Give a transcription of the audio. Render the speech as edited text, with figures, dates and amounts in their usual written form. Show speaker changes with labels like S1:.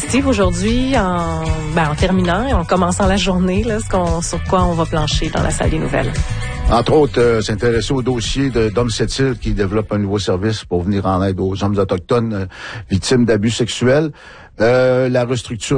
S1: Steve, aujourd'hui, en terminant et en commençant la journée, là, sur quoi on va plancher dans la salle des nouvelles?
S2: Entre autres, s'intéresser au dossier d'Homme Sept-Îles qui développe un nouveau service pour venir en aide aux hommes autochtones victimes d'abus sexuels. La restructuration